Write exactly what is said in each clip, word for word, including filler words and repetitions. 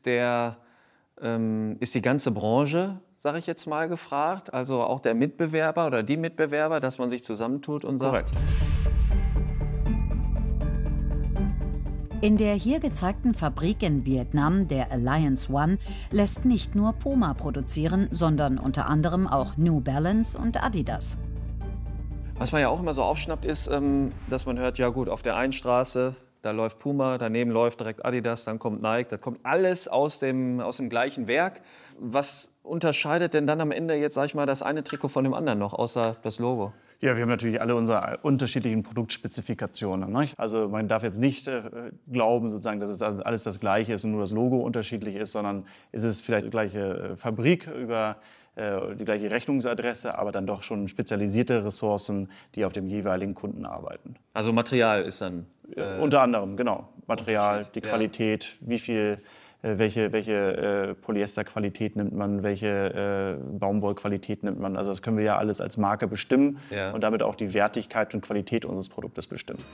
ist, der, ähm, ist die ganze Branche, sage ich jetzt mal, gefragt? Also auch der Mitbewerber oder die Mitbewerber, dass man sich zusammentut und sagt... Korrekt. In der hier gezeigten Fabrik in Vietnam, der Alliance One, lässt nicht nur Puma produzieren, sondern unter anderem auch New Balance und Adidas. Was man ja auch immer so aufschnappt, ist, ähm, dass man hört, ja gut, auf der einen Straße, da läuft Puma, daneben läuft direkt Adidas, dann kommt Nike, das kommt alles aus dem, aus dem gleichen Werk. Was unterscheidet denn dann am Ende jetzt, sag ich mal, das eine Trikot von dem anderen noch, außer das Logo? Ja, wir haben natürlich alle unsere unterschiedlichen Produktspezifikationen. Ne? Also man darf jetzt nicht äh, glauben, sozusagen, dass es alles das Gleiche ist und nur das Logo unterschiedlich ist, sondern es ist vielleicht die gleiche Fabrik über äh, die gleiche Rechnungsadresse, aber dann doch schon spezialisierte Ressourcen, die auf dem jeweiligen Kunden arbeiten. Also Material ist dann... Äh, Unter anderem, genau. Material, die Qualität, ja. wie viel... Welche, welche äh, Polyesterqualität nimmt man, welche äh, Baumwollqualität nimmt man. Also das können wir ja alles als Marke bestimmen ja. und damit auch die Wertigkeit und Qualität unseres Produktes bestimmen.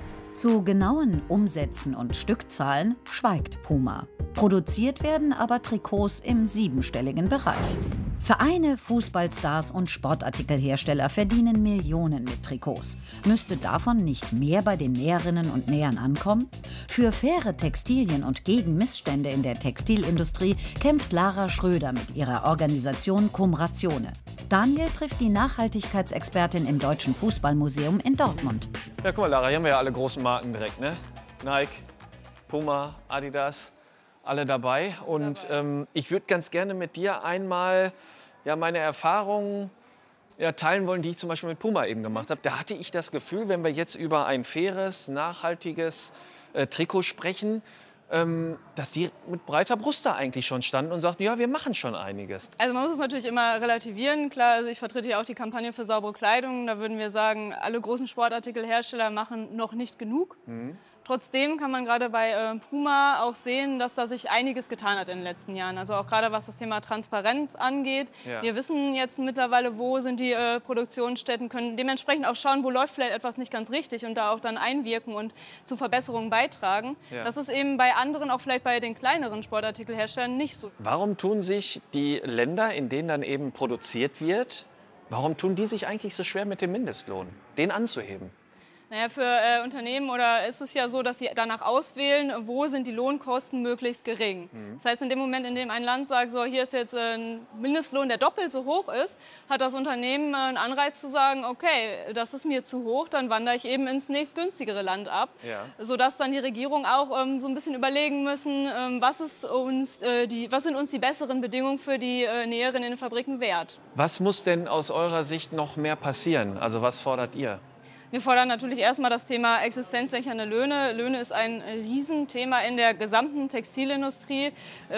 Zu genauen Umsätzen und Stückzahlen schweigt Puma. Produziert werden aber Trikots im siebenstelligen Bereich. Vereine, Fußballstars und Sportartikelhersteller verdienen Millionen mit Trikots. Müsste davon nicht mehr bei den Näherinnen und Nähern ankommen? Für faire Textilien und gegen Missstände in der Textilindustrie kämpft Lara Schröder mit ihrer Organisation Cum Ratione. Daniel trifft die Nachhaltigkeitsexpertin im Deutschen Fußballmuseum in Dortmund. Ja, guck mal, Lara, hier haben wir ja alle großen Marken direkt, ne? Nike, Puma, Adidas, alle dabei. Und ähm, ich würde ganz gerne mit dir einmal ja, meine Erfahrungen ja, teilen wollen, die ich zum Beispiel mit Puma eben gemacht habe. Da hatte ich das Gefühl, wenn wir jetzt über ein faires, nachhaltiges äh, Trikot sprechen, ähm, dass die mit breiter Brust da eigentlich schon standen und sagten, ja, wir machen schon einiges. Also man muss es natürlich immer relativieren. Klar, also ich vertrete ja auch die Kampagne für saubere Kleidung. Da würden wir sagen, alle großen Sportartikelhersteller machen noch nicht genug. Mhm. Trotzdem kann man gerade bei äh, Puma auch sehen, dass da sich einiges getan hat in den letzten Jahren. Also auch gerade was das Thema Transparenz angeht. Ja. Wir wissen jetzt mittlerweile, wo sind die äh, Produktionsstätten, können dementsprechend auch schauen, wo läuft vielleicht etwas nicht ganz richtig und da auch dann einwirken und zu Verbesserungen beitragen. Ja. Das ist eben bei anderen, auch vielleicht bei den kleineren Sportartikelherstellern nicht so. Warum tun sich die Länder, in denen dann eben produziert wird, warum tun die sich eigentlich so schwer mit dem Mindestlohn, den anzuheben? Naja, für äh, Unternehmen oder ist es ja so, dass sie danach auswählen, wo sind die Lohnkosten möglichst gering. Mhm. Das heißt, in dem Moment, in dem ein Land sagt, so, hier ist jetzt ein Mindestlohn, der doppelt so hoch ist, hat das Unternehmen einen Anreiz zu sagen, okay, das ist mir zu hoch, dann wandere ich eben ins nächstgünstigere Land ab. Ja. Sodass dann die Regierung auch ähm, so ein bisschen überlegen müssen, ähm, was, ist uns, äh, die, was sind uns die besseren Bedingungen für die äh, Näherinnen in den Fabriken wert. Was muss denn aus eurer Sicht noch mehr passieren? Also was fordert ihr? Wir fordern natürlich erstmal das Thema existenzsichernde Löhne. Löhne ist ein Riesenthema in der gesamten Textilindustrie.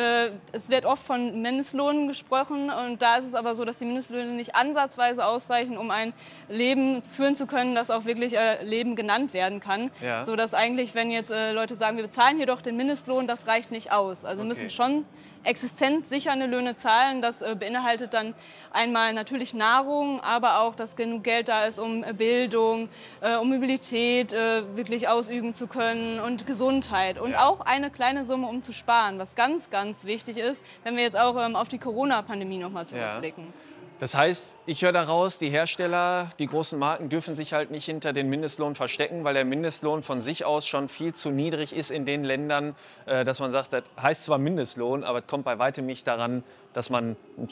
Es wird oft von Mindestlohnen gesprochen und da ist es aber so, dass die Mindestlöhne nicht ansatzweise ausreichen, um ein Leben führen zu können, das auch wirklich Leben genannt werden kann. Ja. So dass eigentlich, wenn jetzt Leute sagen, wir bezahlen hier doch den Mindestlohn, das reicht nicht aus. Also okay. müssen schon existenzsichernde Löhne zahlen. Das äh, beinhaltet dann einmal natürlich Nahrung, aber auch, dass genug Geld da ist, um äh, Bildung, äh, um Mobilität äh, wirklich ausüben zu können und Gesundheit. Und ja. auch eine kleine Summe, um zu sparen, was ganz, ganz wichtig ist, wenn wir jetzt auch ähm, auf die Corona-Pandemie noch mal zurückblicken. Ja. Das heißt, ich höre daraus, die Hersteller, die großen Marken dürfen sich halt nicht hinter den Mindestlohn verstecken, weil der Mindestlohn von sich aus schon viel zu niedrig ist in den Ländern, äh, dass man sagt, das heißt zwar Mindestlohn, aber es kommt bei weitem nicht daran, dass man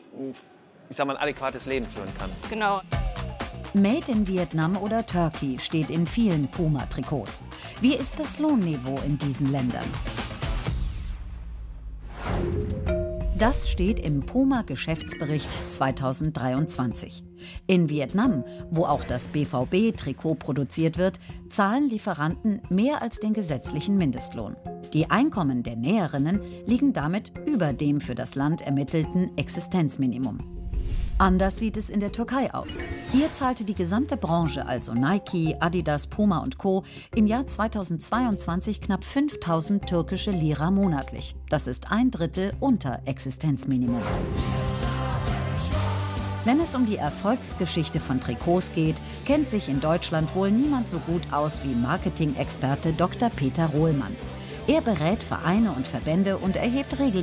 ich sag mal, ein adäquates Leben führen kann. Genau. Made in Vietnam oder Turkey steht in vielen Puma-Trikots. Wie ist das Lohnniveau in diesen Ländern? Das steht im Puma-Geschäftsbericht zweitausenddreiundzwanzig. In Vietnam, wo auch das B V B-Trikot produziert wird, zahlen Lieferanten mehr als den gesetzlichen Mindestlohn. Die Einkommen der Näherinnen liegen damit über dem für das Land ermittelten Existenzminimum. Anders sieht es in der Türkei aus. Hier zahlte die gesamte Branche, also Nike, Adidas, Puma und Co. im Jahr zweitausendzweiundzwanzig knapp fünftausend türkische Lira monatlich. Das ist ein Drittel unter Existenzminimum. Wenn es um die Erfolgsgeschichte von Trikots geht, kennt sich in Deutschland wohl niemand so gut aus wie Marketing-Experte Doktor Peter Rohlmann. Er berät Vereine und Verbände und erhebt regelmäßig